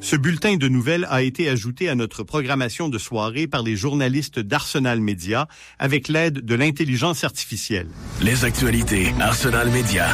Ce bulletin de nouvelles a été ajouté à notre programmation de soirée par les journalistes d'Arsenal Média avec l'aide de l'intelligence artificielle. Les actualités Arsenal Média.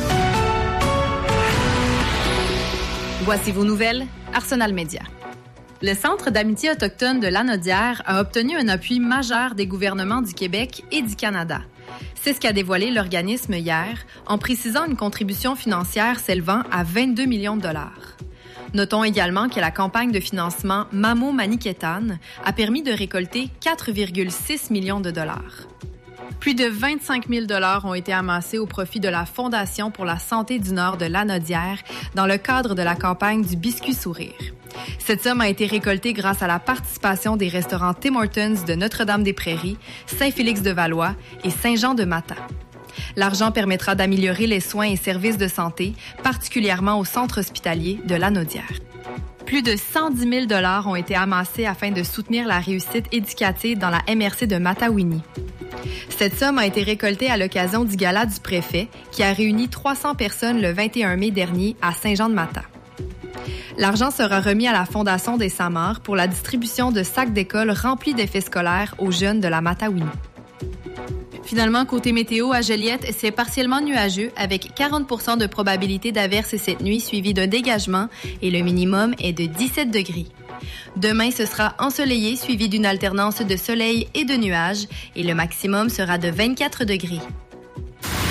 Voici vos nouvelles, Arsenal Média. Le Centre d'amitié autochtone de Lanaudière a obtenu un appui majeur des gouvernements du Québec et du Canada. C'est ce qu'a dévoilé l'organisme hier, en précisant une contribution financière s'élevant à 22 millions de dollars. Notons également que la campagne de financement Mamo Maniketan a permis de récolter 4,6 millions de dollars. Plus de 25 000 $ ont été amassés au profit de la Fondation pour la santé du Nord de Lanaudière dans le cadre de la campagne du Biscuit Sourire. Cette somme a été récoltée grâce à la participation des restaurants Tim Hortons de Notre-Dame-des-Prairies, Saint-Félix-de-Valois et Saint-Jean-de-Matha. L'argent permettra d'améliorer les soins et services de santé, particulièrement au centre hospitalier de Lanaudière. Plus de 110 000 $ ont été amassés afin de soutenir la réussite éducative dans la MRC de Matawini. Cette somme a été récoltée à l'occasion du gala du préfet, qui a réuni 300 personnes le 21 mai dernier à Saint-Jean-de-Matha. L'argent sera remis à la Fondation des Samars pour la distribution de sacs d'école remplis d'effets scolaires aux jeunes de la Matawini. Finalement, côté météo, à Joliette, c'est partiellement nuageux avec 40 % de probabilité d'averse cette nuit suivie d'un dégagement et le minimum est de 17 degrés. Demain, ce sera ensoleillé suivi d'une alternance de soleil et de nuages et le maximum sera de 24 degrés.